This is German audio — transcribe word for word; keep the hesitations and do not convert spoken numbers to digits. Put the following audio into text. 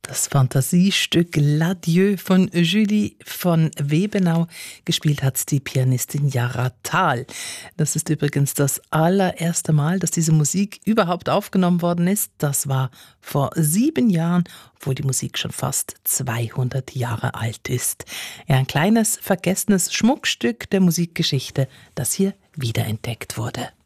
Das Fantasiestück L'Adieu von Julie von Webenau. Gespielt hat die Pianistin Jara Thal. Das ist übrigens das allererste Mal, dass diese Musik überhaupt aufgenommen worden ist. Das war vor sieben Jahren, obwohl die Musik schon fast zweihundert Jahre alt ist. Ja, ein kleines, vergessenes Schmuckstück der Musikgeschichte, das hier wiederentdeckt wurde.